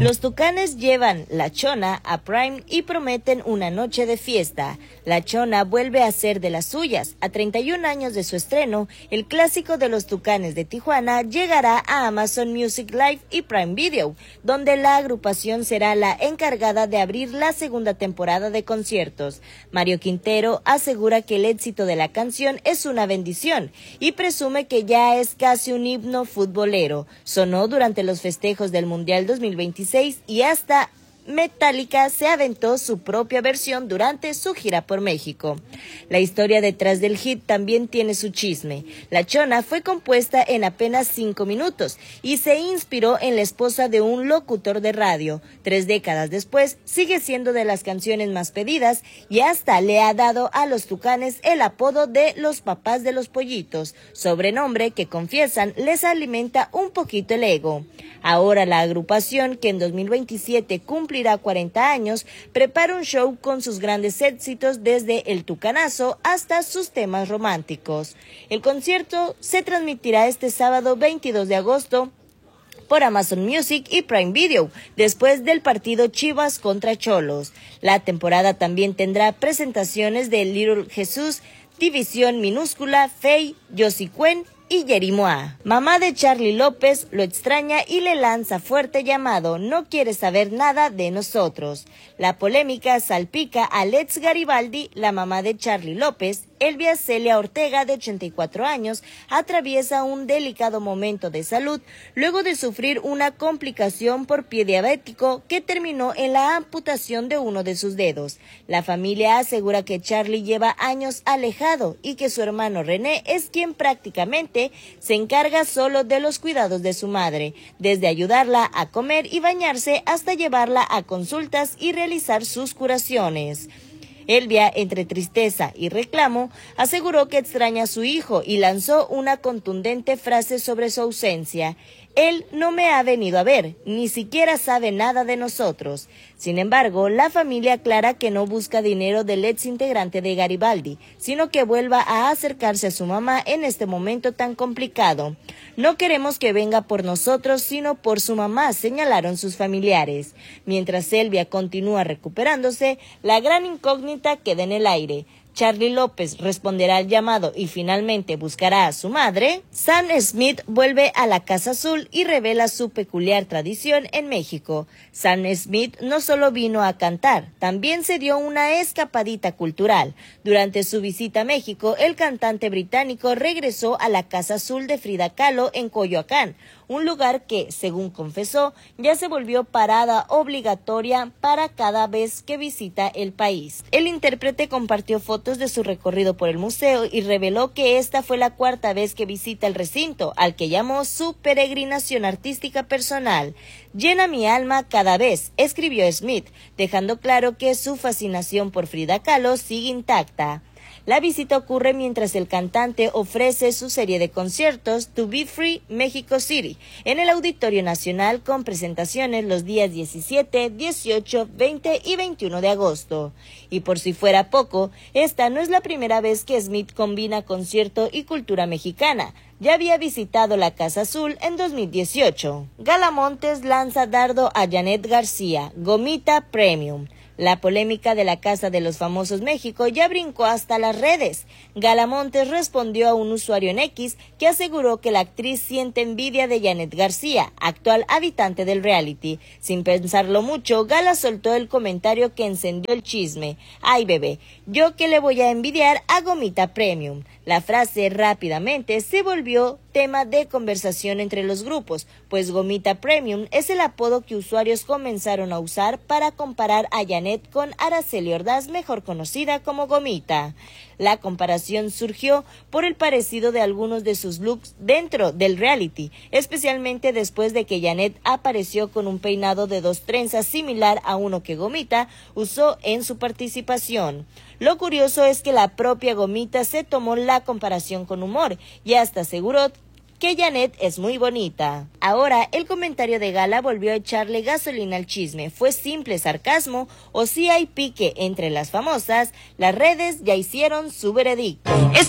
Los Tucanes llevan La Chona a Prime y prometen una noche de fiesta. La Chona vuelve a ser de las suyas. A 31 años de su estreno, el clásico de los Tucanes de Tijuana llegará a Amazon Music Live y Prime Video, donde la agrupación será la encargada de abrir la segunda temporada de conciertos. Mario Quintero asegura que el éxito de la canción es una bendición y presume que ya es casi un himno futbolero. Sonó durante los festejos del Mundial 2026 y hasta Metallica se aventó su propia versión durante su gira por México. La historia detrás del hit también tiene su chisme. La Chona fue compuesta en apenas 5 minutos y se inspiró en la esposa de un locutor de radio. 3 décadas después, sigue siendo de las canciones más pedidas y hasta le ha dado a los Tucanes el apodo de los papás de los pollitos, sobrenombre que confiesan les alimenta un poquito el ego. Ahora la agrupación, que en 2027 cumplirá 40 años, prepara un show con sus grandes éxitos desde el Tucanazo hasta sus temas románticos. El concierto se transmitirá este sábado 22 de agosto por Amazon Music y Prime Video, después del partido Chivas contra Xolos. La temporada también tendrá presentaciones de Little Jesús, División Minúscula, Fey, Yossi Cuen y Yerimoa. Mamá de Charly López lo extraña y le lanza fuerte llamado: no quiere saber nada de nosotros. La polémica salpica a Letz Garibaldi, la mamá de Charly López. Elvia Celia Ortega, de 84 años, atraviesa un delicado momento de salud luego de sufrir una complicación por pie diabético que terminó en la amputación de uno de sus dedos. La familia asegura que Charly lleva años alejado y que su hermano René es quien prácticamente se encarga solo de los cuidados de su madre, desde ayudarla a comer y bañarse hasta llevarla a consultas y realizar sus curaciones. Elvia, entre tristeza y reclamo, aseguró que extraña a su hijo y lanzó una contundente frase sobre su ausencia: él no me ha venido a ver, ni siquiera sabe nada de nosotros. Sin embargo, la familia aclara que no busca dinero del ex integrante de Garibaldi, sino que vuelva a acercarse a su mamá en este momento tan complicado. No queremos que venga por nosotros, sino por su mamá, señalaron sus familiares. Mientras Elvia continúa recuperándose, la gran incógnita queda en el aire. Charly López responderá al llamado y finalmente buscará a su madre. Sam Smith vuelve a la Casa Azul y revela su peculiar tradición en México. Sam Smith no solo vino a cantar, también se dio una escapadita cultural. Durante su visita a México, el cantante británico regresó a la Casa Azul de Frida Kahlo en Coyoacán, un lugar que, según confesó, ya se volvió parada obligatoria para cada vez que visita el país. El intérprete compartió fotos de su recorrido por el museo y reveló que esta fue la 4ª vez que visita el recinto, al que llamó su peregrinación artística personal. Llena mi alma cada vez, escribió Smith, dejando claro que su fascinación por Frida Kahlo sigue intacta. La visita ocurre mientras el cantante ofrece su serie de conciertos To Be Free México City en el Auditorio Nacional, con presentaciones los días 17, 18, 20 y 21 de agosto. Y por si fuera poco, esta no es la primera vez que Smith combina concierto y cultura mexicana. Ya había visitado la Casa Azul en 2018. Gala Montes lanza dardo a Janet García, Gomita Premium. La polémica de la Casa de los Famosos México ya brincó hasta las redes. Gala Montes respondió a un usuario en X que aseguró que la actriz siente envidia de Janet García, actual habitante del reality. Sin pensarlo mucho, Gala soltó el comentario que encendió el chisme: ay bebé, yo que le voy a envidiar a Gomita Premium. La frase rápidamente se volvió tema de conversación entre los grupos, pues Gomita Premium es el apodo que usuarios comenzaron a usar para comparar a Janet con Araceli Ordaz, mejor conocida como Gomita. La comparación surgió por el parecido de algunos de sus looks dentro del reality, especialmente después de que Janet apareció con un peinado de 2 trenzas similar a uno que Gomita usó en su participación. Lo curioso es que la propia Gomita se tomó la comparación con humor y hasta aseguró que Janet es muy bonita. Ahora, el comentario de Gala volvió a echarle gasolina al chisme. ¿Fue simple sarcasmo o si hay pique entre las famosas? Las redes ya hicieron su veredicto.